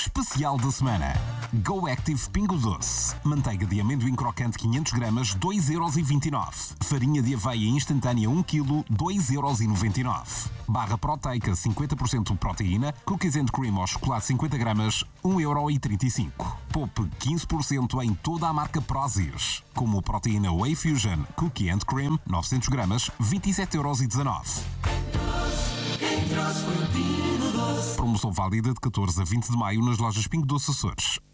Especial da semana. Go Active Pingo Doce. Manteiga de amendoim crocante 500 gramas, 2,29€. Farinha de aveia instantânea 1 kg, 2,99€. Barra proteica 50% de proteína. Cookies and cream ao chocolate 50 gramas, 1,35€. Poupe 15% em toda a marca Prozis. Como proteína Whey Fusion Cookie and Cream 900 gramas, 27,19€. Promoção válida de 14 a 20 de maio nas lojas Pingo Doce Açores.